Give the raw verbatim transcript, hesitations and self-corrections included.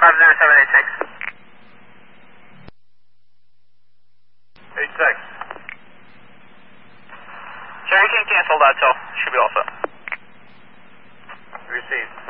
five zero seven eight six. eight six. Sure, you can cancel that, so should be all set. Received.